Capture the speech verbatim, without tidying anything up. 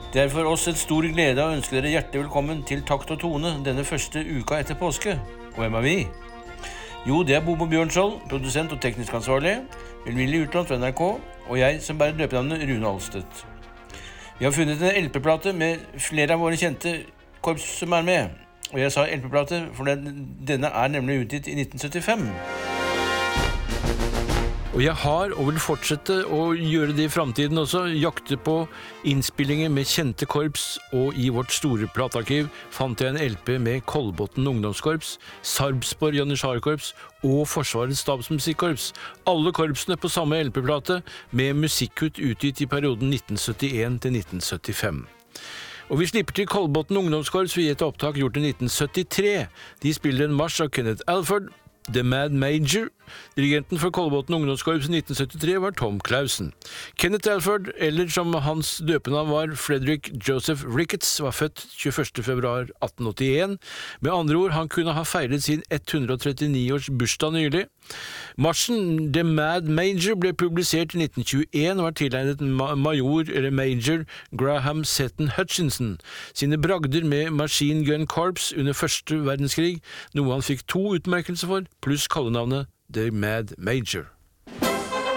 Det er for oss et stor glede å ønske dere hjertelig velkommen til Takt og Tone denne første uka etter påske. Og hvem er vi? Jo, det er Bobo Bjørnskjold, produsent og teknisk ansvarlig, Vilmilje Utlånt for N R K, og jeg som bærer løpenavnet Rune Alstedt. Vi har funnet en L P-plate med flere av våre kjente korps som er med. Og jeg sa L P-plate, for denne er nemlig utgitt i nitten syttifem. Og jeg har, og vil fortsette å gjøre det i fremtiden også, jakte på innspillinger med kjente korps, og i vårt store platarkiv fant jeg en L P med Kolbotn ungdomskorps, Sarpsborg Janitsjarkorps og Forsvarets stabsmusikkorps. Alle korpsene på samme L P-plate med musikkkutt utgitt i perioden nitten syttien til nitten syttifem. Og vi slipper til Kolbotn ungdomskorps ved et opptak gjort i nitten syttitre. De spiller en marsj av Kenneth Alford, The Mad Major. Dirigenten for Kolbotn ungdomskorps i nitten syttitre var Tom Clausen. Kenneth Alford, eller som hans døpenavn var, Frederick Joseph Ricketts, var født tjueførste februar atten åttien. Med andre ord, han kunne ha feiret sin hundre og trettini års bursdag nylig. Marsjen The Mad Major ble publisert i nitten tjueen og var tilegnet major eller major Graham Seton Hutchinson sine bragder med Machine Gun Corps under første verdenskrig, noe han fikk to utmerkelser for, pluss kallenavnet The Mad Major.